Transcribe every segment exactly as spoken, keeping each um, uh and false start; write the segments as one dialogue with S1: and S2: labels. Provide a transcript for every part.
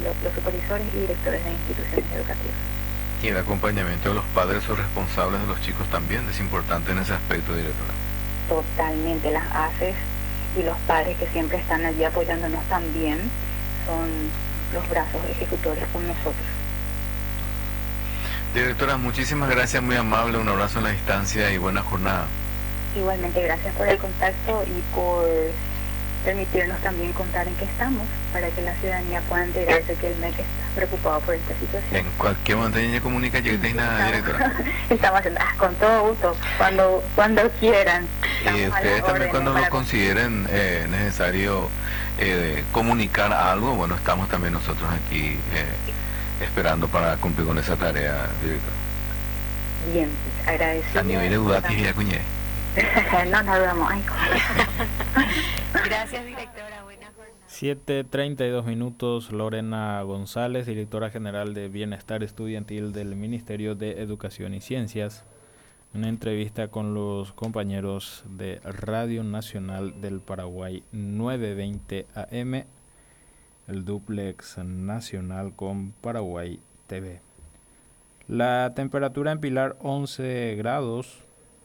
S1: los, los supervisores y directores de instituciones educativas.
S2: Y el acompañamiento de los padres o responsables de los chicos también es importante en ese aspecto, directora.
S1: Totalmente, las A C E S y los padres que siempre están allí apoyándonos también son los brazos ejecutores con nosotros.
S2: Directora, muchísimas gracias, muy amable, un abrazo en la distancia y buena jornada.
S1: Igualmente, gracias por el contacto y por permitirnos también contar en qué estamos, para que la ciudadanía pueda enterarse que el M E C está preocupado por esta situación.
S2: En cualquier montaña comunica, yo que nada, directora.
S1: Estamos haciendo, ah, con todo gusto, cuando cuando quieran.
S2: Y ustedes también cuando lo consideren eh, necesario eh, comunicar algo, bueno, estamos también nosotros aquí eh, esperando para cumplir con esa tarea, directora.
S1: Bien, agradecido.
S2: A nivel de dudatis y acuñé.
S1: No, no dudamos.
S3: Gracias, directora. Buena jornada.
S4: siete treinta y dos minutos. Lorena González, directora general de Bienestar Estudiantil del Ministerio de Educación y Ciencias. Una entrevista con los compañeros de Radio Nacional del Paraguay nueve veinte A M, el dúplex nacional con Paraguay T V. La temperatura en Pilar once grados.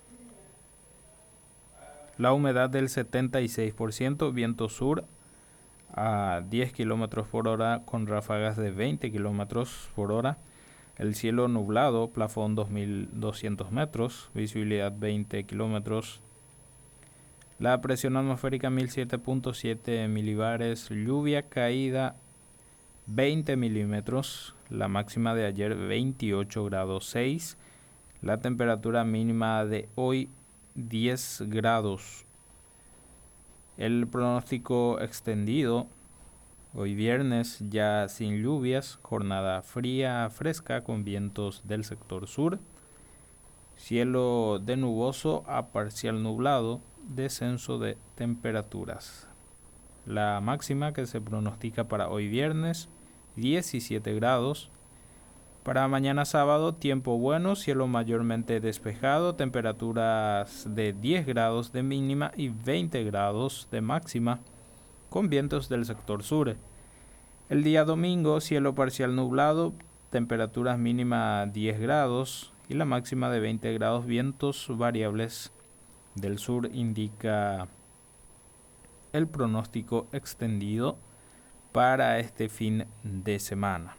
S4: La humedad del setenta y seis por ciento, viento sur a diez kilómetros por hora con ráfagas de veinte kilómetros por hora. El cielo nublado, plafón dos mil doscientos metros, visibilidad veinte kilómetros. La presión atmosférica mil siete punto siete milibares, lluvia caída veinte milímetros, la máxima de ayer veintiocho grados seis, la temperatura mínima de hoy diez grados. El pronóstico extendido, hoy viernes ya sin lluvias, jornada fría, fresca con vientos del sector sur, cielo de nuboso a parcial nublado, descenso de temperaturas. La máxima que se pronostica para hoy viernes, diecisiete grados. Para mañana sábado, tiempo bueno, cielo mayormente despejado, temperaturas de diez grados de mínima y veinte grados de máxima, con vientos del sector sur. El día domingo, cielo parcial nublado, temperaturas mínima diez grados y la máxima de veinte grados, vientos variables del sur, indica el pronóstico extendido para este fin de semana.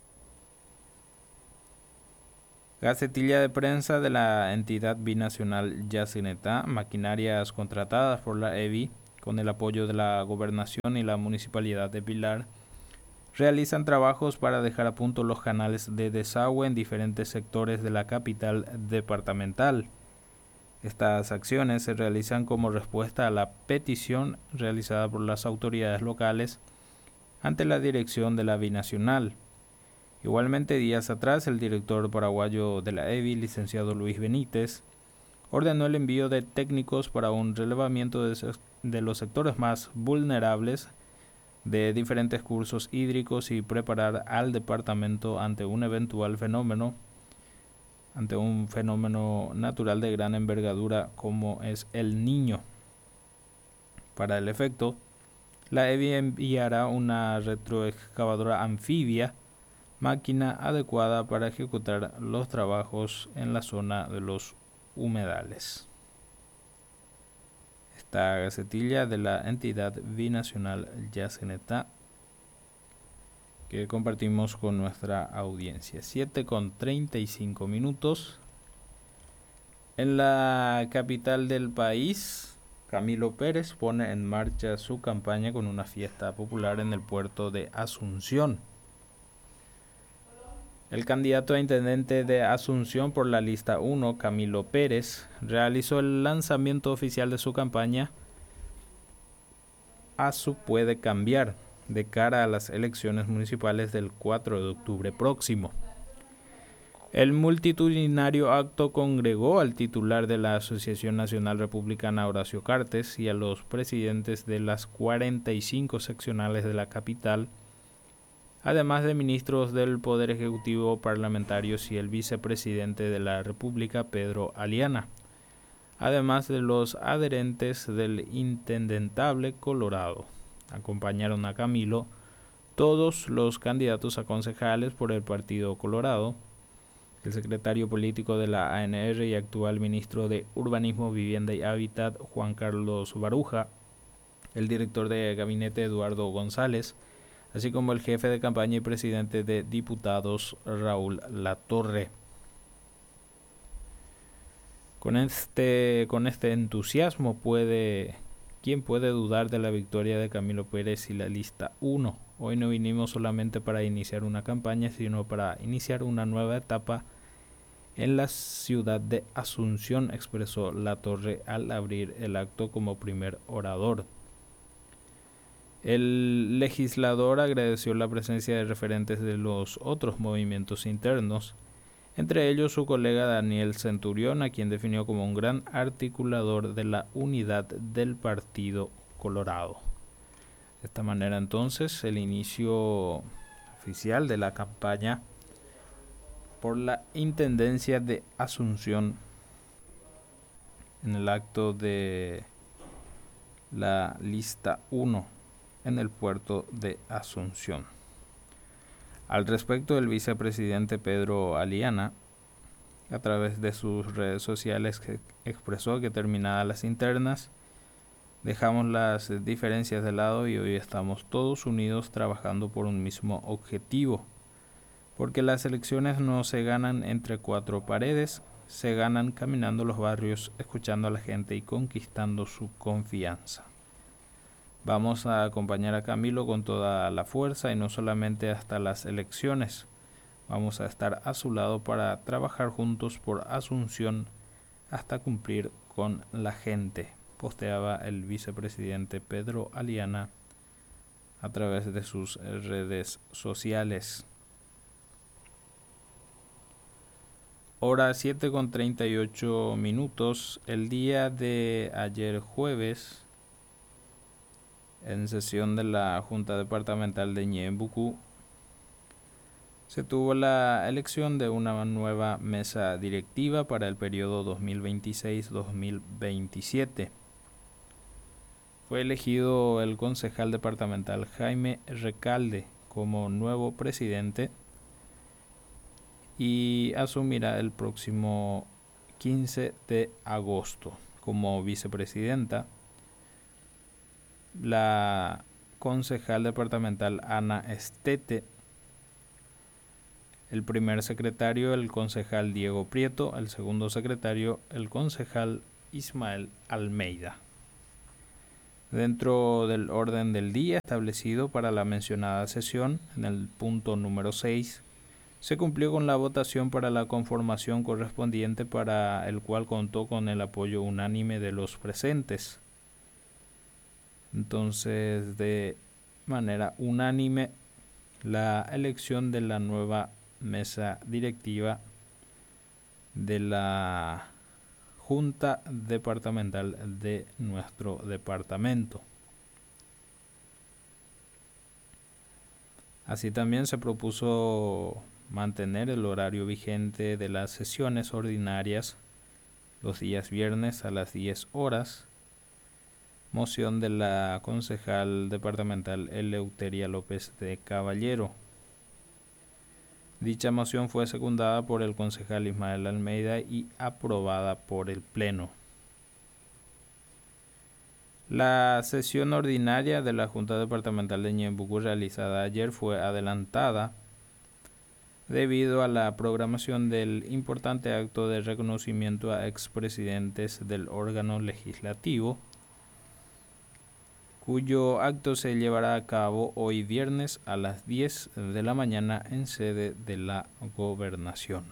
S4: Gacetilla de prensa de la entidad binacional Yacinetá, maquinarias contratadas por la E B I con el apoyo de la Gobernación y la Municipalidad de Pilar, realizan trabajos para dejar a punto los canales de desagüe en diferentes sectores de la capital departamental. Estas acciones se realizan como respuesta a la petición realizada por las autoridades locales ante la dirección de la binacional. Igualmente, días atrás, el director paraguayo de la E B I, licenciado Luis Benítez, ordenó el envío de técnicos para un relevamiento de, de los sectores más vulnerables de diferentes cursos hídricos y preparar al departamento ante un eventual fenómeno, ante un fenómeno natural de gran envergadura como es el Niño. Para el efecto, la E B I enviará una retroexcavadora anfibia, máquina adecuada para ejecutar los trabajos en la zona de los humedales. Esta gacetilla de la entidad binacional Yacinetá que compartimos con nuestra audiencia. siete con treinta y cinco minutos. En la capital del país, Camilo Pérez pone en marcha su campaña con una fiesta popular en el puerto de Asunción. El candidato a intendente de Asunción por la lista uno, Camilo Pérez, realizó el lanzamiento oficial de su campaña Asu puede cambiar, de cara a las elecciones municipales del cuatro de octubre próximo. El multitudinario acto congregó al titular de la Asociación Nacional Republicana, Horacio Cartes, y a los presidentes de las cuarenta y cinco seccionales de la capital, además de ministros del Poder Ejecutivo, parlamentarios y el vicepresidente de la República, Pedro Aliana, además de los adherentes del Intendentable Colorado. Acompañaron a Camilo todos los candidatos a concejales por el Partido Colorado, el secretario político de la A N R y actual ministro de Urbanismo, Vivienda y Hábitat, Juan Carlos Baruja, el director de gabinete, Eduardo González, así como el jefe de campaña y presidente de diputados, Raúl Latorre. Con este, con este entusiasmo, puede, ¿quién puede dudar de la victoria de Camilo Pérez y la lista uno? Hoy no vinimos solamente para iniciar una campaña, sino para iniciar una nueva etapa en la ciudad de Asunción, expresó Latorre al abrir el acto como primer orador. El legislador agradeció la presencia de referentes de los otros movimientos internos, entre ellos su colega Daniel Centurión, a quien definió como un gran articulador de la unidad del Partido Colorado. De esta manera, entonces, el inicio oficial de la campaña por la Intendencia de Asunción en el acto de la lista uno en el puerto de Asunción. Al respecto, el vicepresidente Pedro Aliana, a través de sus redes sociales, expresó que terminadas las internas, dejamos las diferencias de lado y hoy estamos todos unidos trabajando por un mismo objetivo, porque las elecciones no se ganan entre cuatro paredes, se ganan caminando los barrios, escuchando a la gente y conquistando su confianza. Vamos a acompañar a Camilo con toda la fuerza y no solamente hasta las elecciones. Vamos a estar a su lado para trabajar juntos por Asunción hasta cumplir con la gente, posteaba el vicepresidente Pedro Aliana a través de sus redes sociales. Hora siete con treinta y ocho minutos. El día de ayer jueves, en sesión de la Junta Departamental de Ñeembucú, se tuvo la elección de una nueva mesa directiva para el periodo dos mil veintiséis a dos mil veintisiete. Fue elegido el concejal departamental Jaime Recalde como nuevo presidente y asumirá el próximo quince de agosto como vicepresidenta la concejal departamental Ana Estete, el primer secretario el concejal Diego Prieto, el segundo secretario el concejal Ismael Almeida. Dentro del orden del día establecido para la mencionada sesión, en el punto número seis, se cumplió con la votación para la conformación correspondiente, para el cual contó con el apoyo unánime de los presentes. Entonces, de manera unánime, la elección de la nueva mesa directiva de la Junta Departamental de nuestro departamento. Así también se propuso mantener el horario vigente de las sesiones ordinarias los días viernes a las diez horas. Moción de la concejal departamental Eleuteria López de Caballero. Dicha moción fue secundada por el concejal Ismael Almeida y aprobada por el Pleno. La sesión ordinaria de la Junta Departamental de Ñeembucú realizada ayer fue adelantada debido a la programación del importante acto de reconocimiento a expresidentes del órgano legislativo, cuyo acto se llevará a cabo hoy viernes a las diez de la mañana en sede de la Gobernación.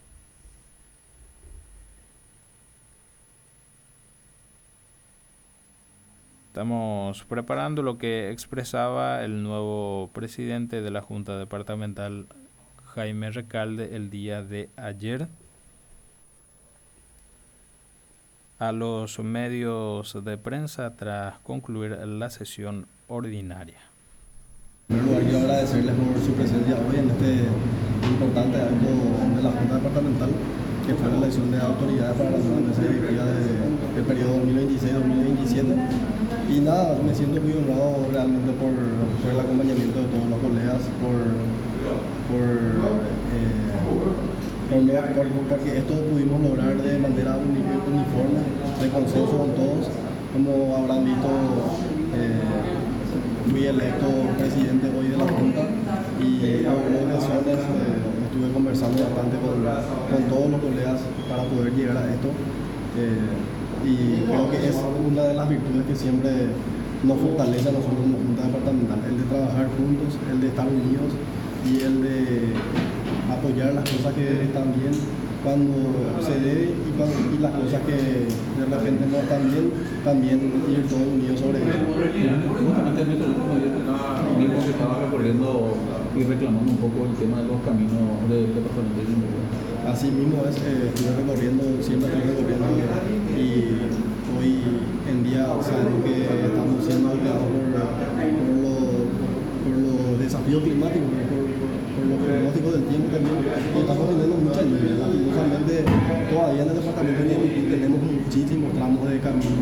S4: Estamos preparando lo que expresaba el nuevo presidente de la Junta Departamental, Jaime Recalde, el día de ayer a los medios de prensa tras concluir la sesión ordinaria.
S3: En primer lugar, quiero agradecerles por su presencia hoy en este importante acto de la Junta Departamental, que fue la elección de autoridades para la nueva mesa directiva del periodo dos mil veintiséis a dos mil veintisiete. Y nada, me siento muy honrado realmente por, por el acompañamiento de todos los colegas, por, por, eh, por, por, porque esto pudimos lograr de manera uni, uniforme, de consenso con todos. Como habrán visto, eh, fui electo presidente hoy de la Junta y a hubo razones, eh, estuve conversando bastante con, con todos los colegas para poder llegar a esto. Eh, Y creo que es una de las virtudes que siempre nos fortalece a nosotros como Junta Departamental, el de trabajar juntos, el de estar unidos y el de apoyar las cosas que están bien cuando se debe y, cuando, y las cosas que de repente no están bien, también ir todos unidos sobre ello.
S5: Justamente en este último día mismo que estaba recorriendo y reclamando un poco el tema de los caminos del departamento de Chimbote.
S3: Así mismo es, eh, estuve recorriendo, siempre estoy recorriendo y hoy en día sabemos que estamos siendo golpeados por, por, lo, por los desafíos climáticos, por, por, por los pronósticos del tiempo también, y estamos teniendo mucha lluvia. Lastimosamente todavía en el departamento de Ñequití tenemos muchísimos tramos de camino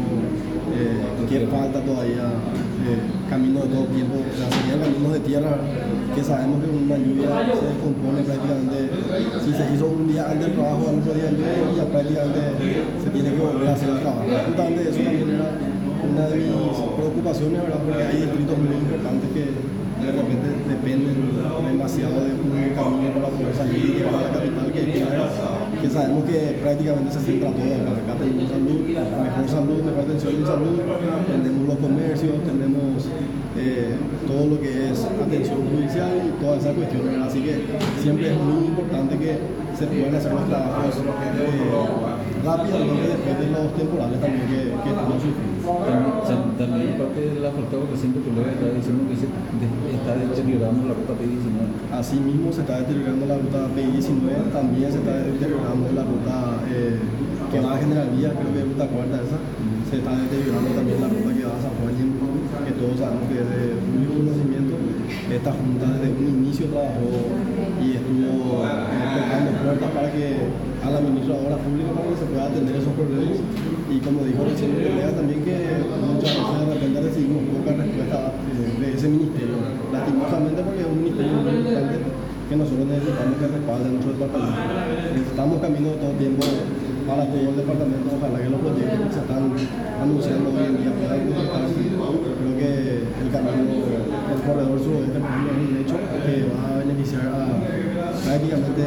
S3: eh, que falta todavía, eh, camino de todo tiempo, o sea, serían caminos de tierra que sabemos que una lluvia se descompone prácticamente. Si se hizo un día antes del trabajo, al otro día llueve y ya prácticamente se tiene que volver a hacer el trabajo. Justamente eso también era una de mis preocupaciones, ¿verdad? Porque hay distritos muy importantes que de repente dependen demasiado de un camino para poder salir y llegar a la capital, que, que sabemos que prácticamente se centra todo acá. Acá tenemos salud, mejor salud, mejor atención en salud, tenemos los comercios, tenemos eh, todo lo que es atención judicial y todas esas cuestiones, ¿verdad? Así que siempre es muy importante que se puedan hacer los trabajos eh, rápidamente después de los temporales también que, que estamos sufriendo.
S5: También, también parte de la falta que siempre que le está diciendo que se está deteriorando la ruta P I diecinueve.
S3: Así mismo se está deteriorando la ruta P I diecinueve, también se está deteriorando la ruta eh, que va a General Vía, creo que es ruta cuarta esa, mm. se está deteriorando también la ruta que va a San Juan, que todos sabemos que es de muy conocimiento. Esta junta desde un inicio trabajó y estuvo eh, tocando puertas para que a la ministra de Obras Públicas para que se pueda atender esos problemas, y como dijo recién el colega también, que muchas veces de repente recibimos poca respuesta eh, de ese ministerio, lastimosamente, porque es un ministerio muy importante que nosotros necesitamos que respalde nuestro departamento. Necesitamos camino todo tiempo para todo el departamento. Ojalá que los proyectos que se están anunciando hoy en día puedan concretarse. Creo que el camino, el corredor suroeste, por ejemplo, es un hecho que va a beneficiar a prácticamente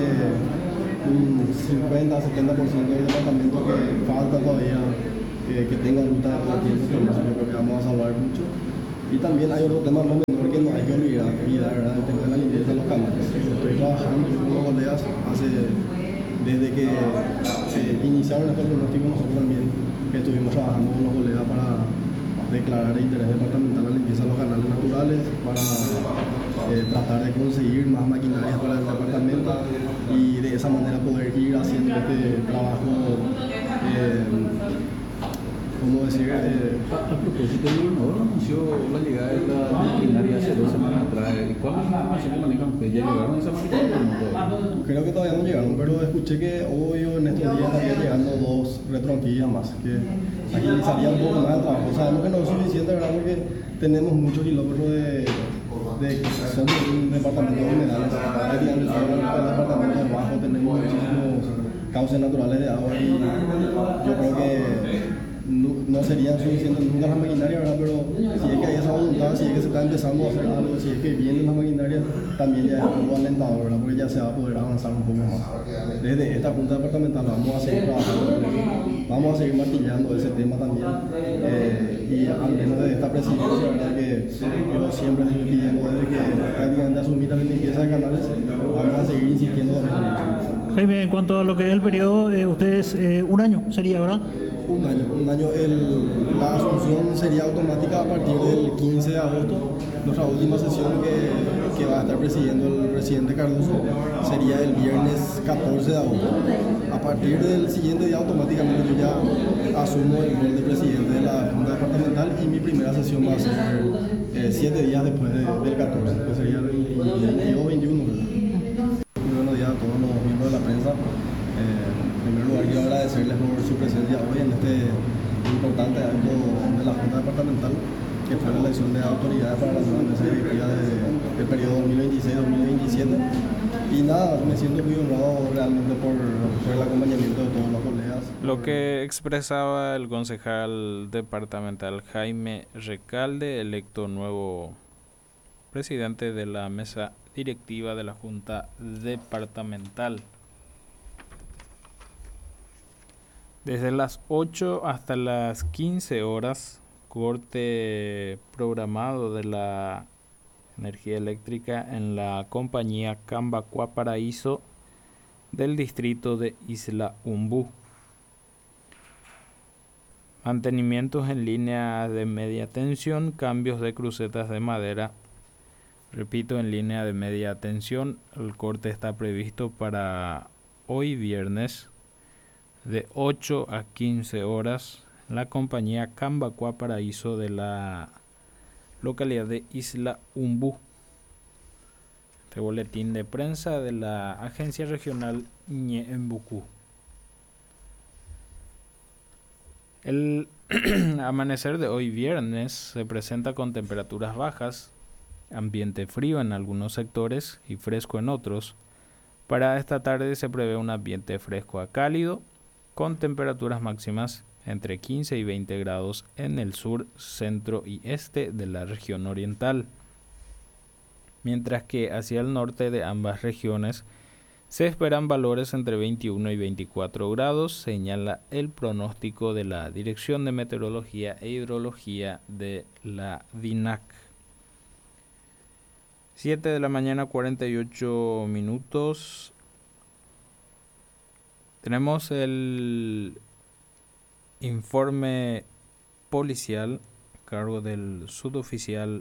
S3: un cincuenta a setenta por ciento del departamento que falta todavía eh, que tenga ruta de todo tiempo, pero yo creo que vamos a salvar mucho. Y también hay otro tema no menor que no hay que olvidar, ¿verdad? El tema de la limpieza de los canales. Estoy trabajando con los colegas hace, desde que eh, iniciaron estos pronósticos, nosotros también estuvimos trabajando con los colegas para declarar el interés departamental a la limpieza de los canales naturales, para eh, tratar de conseguir más maquinarias para el departamento y de esa manera poder ir haciendo este trabajo, eh, ¿cómo decir? Eh,
S5: a, a propósito, el gobernador anunció la llegada de la maquinaria hace dos semanas atrás. ¿Cuál es la información que manejan ustedes? ¿Ya llegaron esa maquinaria o no?
S3: Creo que todavía no llegaron, pero escuché que hoy o en estos días estarían llegando dos retronquillas más, que agilizaría un poco más el trabajo. Sabemos que no es suficiente, ¿verdad? Porque tenemos muchos kilómetros de, de son un departamento de humedales. Prácticamente todo el departamento de bajo tenemos muchísimos cauces naturales de agua, y yo creo que no, no serían suficientes nunca las maquinarias, ¿verdad? Pero si es que hay esa voluntad, si es que se está empezando a hacer algo, si es que vienen las maquinarias, también ya es algo alentador, ¿verdad? Porque ya se va a poder avanzar un poco más. Desde esta Junta Departamental vamos a seguir trabajando, vamos a seguir martillando ese tema también, eh, y al menos desde esta presidencia, ¿verdad? Que yo siempre estoy pidiendo, desde que prácticamente asumí la limpieza de canales, vamos a seguir insistiendo en eso.
S6: Jaime, en cuanto a lo que es el periodo, eh, ustedes eh, un año sería, ¿verdad?
S3: Un año, un año. El, la asunción sería automática a partir del quince de agosto. Nuestra última sesión que, que va a estar presidiendo el presidente Cardoso sería el viernes catorce de agosto. A partir del siguiente día automáticamente yo ya asumo el rol de presidente de la Junta Departamental, y mi primera sesión va a ser eh, siete días después de, del catorce, que sería el veintidós o veintiuno. Buenos días a todos los miembros de la prensa. Eh, en primer lugar quiero agradecerles por su presencia hoy en este importante algo de la Junta Departamental, que fue la elección de autoridades para la nueva mesa directiva de, del periodo dos mil veintiséis dos mil veintisiete. Y nada, me siento muy honrado realmente por, por el acompañamiento de todos los colegas.
S4: Lo que expresaba el concejal departamental Jaime Recalde, electo nuevo presidente de la mesa directiva de la Junta Departamental. Desde las ocho hasta las quince horas, corte programado de la energía eléctrica en la compañía Cambacuá Paraíso del distrito de Isla Umbú. Mantenimientos en línea de media tensión, cambios de crucetas de madera. Repito, en línea de media tensión, el corte está previsto para hoy viernes de ocho a quince horas. La compañía Cambacuá Paraíso de la localidad de Isla Umbú. Este boletín de prensa de la Agencia Regional Ñeembucú. El amanecer de hoy viernes se presenta con temperaturas bajas, ambiente frío en algunos sectores y fresco en otros. Para esta tarde se prevé un ambiente fresco a cálido, con temperaturas máximas entre quince y veinte grados en el sur, centro y este de la región oriental, mientras que hacia el norte de ambas regiones se esperan valores entre veintiuno y veinticuatro grados, señala el pronóstico de la Dirección de Meteorología e Hidrología de la DINAC. siete de la mañana, cuarenta y ocho minutos. Tenemos el informe policial a cargo del suboficial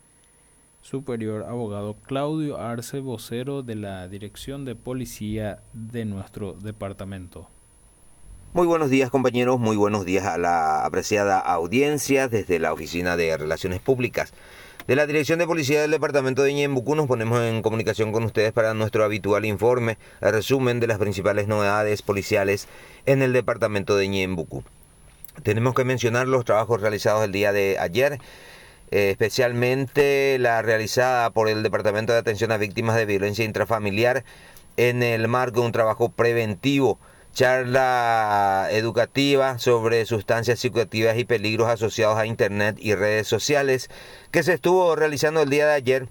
S4: superior abogado Claudio Arce, vocero de la Dirección de Policía de nuestro departamento.
S7: Muy buenos días, compañeros, muy buenos días a la apreciada audiencia desde la Oficina de Relaciones Públicas de la Dirección de Policía del Departamento de Ñeembucú. Nos ponemos en comunicación con ustedes para nuestro habitual informe, el resumen de las principales novedades policiales en el Departamento de Ñeembucú. Tenemos que mencionar los trabajos realizados el día de ayer, eh, especialmente la realizada por el Departamento de Atención a Víctimas de Violencia Intrafamiliar en el marco de un trabajo preventivo, charla educativa sobre sustancias psicoactivas y peligros asociados a Internet y redes sociales, que se estuvo realizando el día de ayer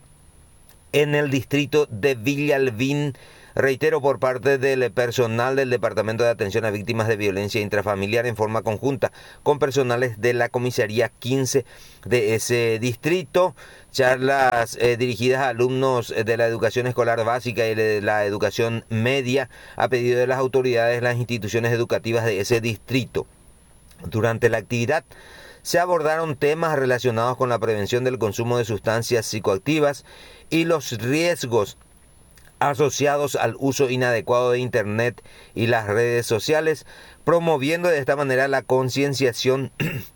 S7: en el distrito de Villalbín, reitero, por parte del personal del Departamento de Atención a Víctimas de Violencia Intrafamiliar en forma conjunta con personales de la Comisaría quince de ese distrito. Charlas eh, dirigidas a alumnos de la educación escolar básica y de la educación media a pedido de las autoridades de las instituciones educativas de ese distrito. Durante la actividad se abordaron temas relacionados con la prevención del consumo de sustancias psicoactivas y los riesgos asociados al uso inadecuado de Internet y las redes sociales, promoviendo de esta manera la concienciación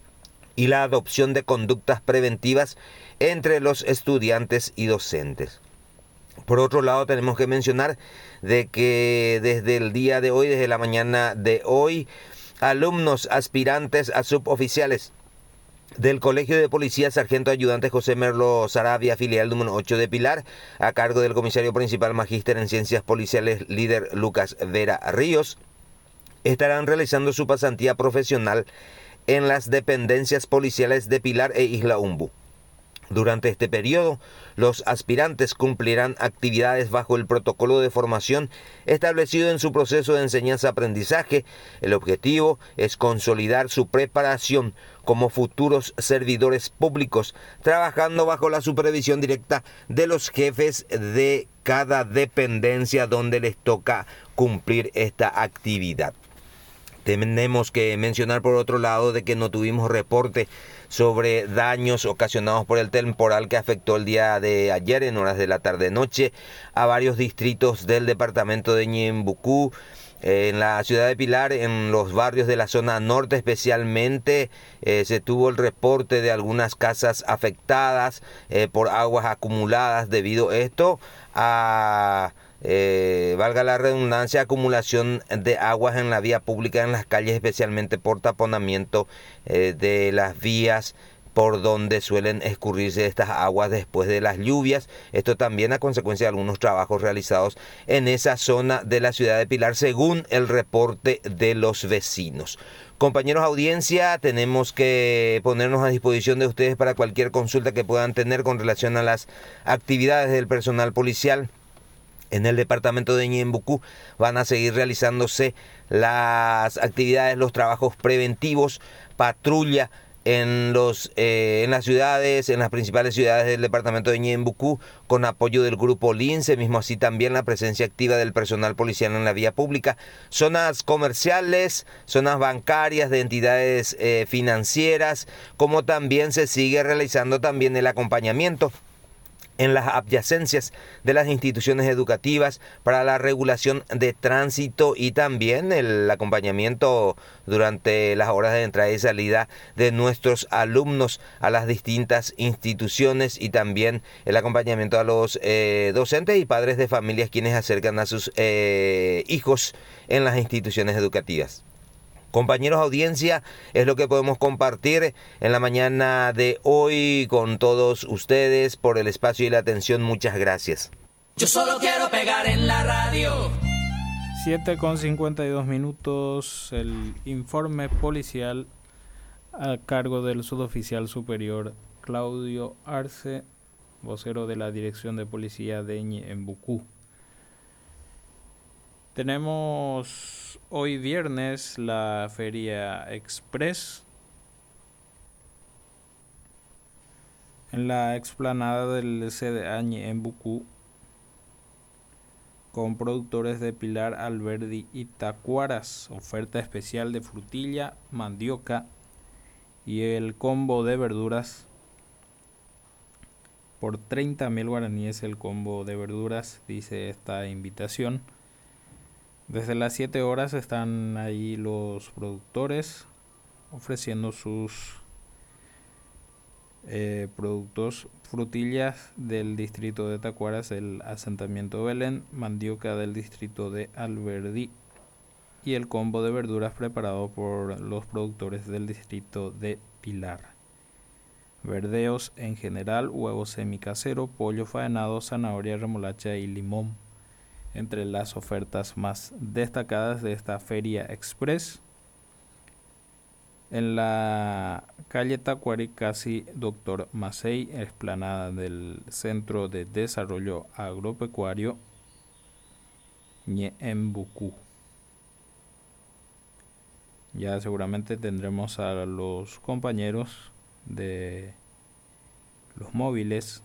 S7: y la adopción de conductas preventivas entre los estudiantes y docentes. Por otro lado, tenemos que mencionar de que desde el día de hoy, desde la mañana de hoy, alumnos aspirantes a suboficiales del Colegio de Policía Sargento Ayudante José Merlo Sarabia, filial número ocho de Pilar, a cargo del comisario principal magíster en Ciencias Policiales, líder Lucas Vera Ríos, estarán realizando su pasantía profesional en las dependencias policiales de Pilar e Isla Umbú. Durante este periodo, los aspirantes cumplirán actividades bajo el protocolo de formación establecido en su proceso de enseñanza-aprendizaje. El objetivo es consolidar su preparación como futuros servidores públicos, trabajando bajo la supervisión directa de los jefes de cada dependencia donde les toca cumplir esta actividad. Tenemos que mencionar por otro lado de que no tuvimos reporte sobre daños ocasionados por el temporal que afectó el día de ayer en horas de la tarde-noche a varios distritos del departamento de Ñeembucú. En la ciudad de Pilar, en los barrios de la zona norte especialmente, eh, se tuvo el reporte de algunas casas afectadas eh, por aguas acumuladas debido a esto a eh, valga la redundancia, acumulación de aguas en la vía pública en las calles, especialmente por taponamiento eh, de las vías por donde suelen escurrirse estas aguas después de las lluvias. Esto también a consecuencia de algunos trabajos realizados en esa zona de la ciudad de Pilar, según el reporte de los vecinos. Compañeros audiencia, tenemos que ponernos a disposición de ustedes para cualquier consulta que puedan tener con relación a las actividades del personal policial. En el departamento de Ñembucú van a seguir realizándose las actividades, los trabajos preventivos, patrulla en, los, eh, en las ciudades, en las principales ciudades del departamento de Ñembucú, con apoyo del grupo Lince, mismo así también la presencia activa del personal policial en la vía pública, zonas comerciales, zonas bancarias, de entidades eh, financieras, como también se sigue realizando también el acompañamiento en las adyacencias de las instituciones educativas para la regulación de tránsito y también el acompañamiento durante las horas de entrada y salida de nuestros alumnos a las distintas instituciones y también el acompañamiento a los eh, docentes y padres de familias quienes acercan a sus eh, hijos en las instituciones educativas. Compañeros audiencia, es lo que podemos compartir en la mañana de hoy con todos ustedes. Por el espacio y la atención, muchas gracias.
S8: Yo solo quiero pegar en la radio.
S4: siete con cincuenta y dos minutos, el informe policial a cargo del suboficial superior Claudio Arce, vocero de la Dirección de Policía de Ñembucú. Tenemos hoy viernes la Feria Express en la explanada del C D A Ñembucú con productores de Pilar, Alberdi y Tacuaras. Oferta especial de frutilla, mandioca y el combo de verduras por treinta mil guaraníes. El combo de verduras, dice esta invitación. Desde las siete horas están ahí los productores ofreciendo sus eh, productos: frutillas del distrito de Tacuaras, el asentamiento Belén, mandioca del distrito de Alberdi y el combo de verduras preparado por los productores del distrito de Pilar. Verdeos en general, huevo semicasero, pollo faenado, zanahoria, remolacha y limón, entre las ofertas más destacadas de esta Feria Express. En la calle Tacuari, casi Doctor Macei, explanada del Centro de Desarrollo Agropecuario Ñembucú. Ya seguramente tendremos a los compañeros de los móviles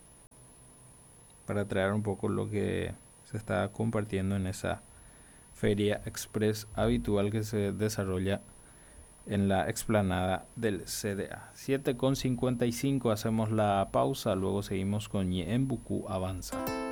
S4: para traer un poco lo que se está compartiendo en esa Feria Express habitual que se desarrolla en la explanada del C D A. siete con cincuenta y cinco, hacemos la pausa, luego seguimos con Ñembucú Avanza.